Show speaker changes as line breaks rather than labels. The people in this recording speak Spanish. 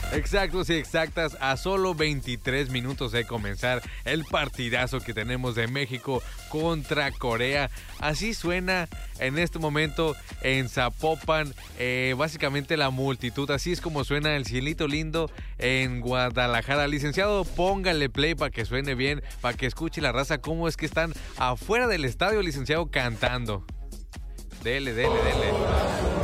Exactos y exactas, a solo 23 minutos de comenzar el partidazo que tenemos de México contra Corea. Así suena en este momento en Zapopan, básicamente la multitud. Así es como suena el cielito lindo en Guadalajara. Licenciado, póngale play para que suene bien, para que escuche la raza cómo es que están afuera del estadio, licenciado, cantando. Dele.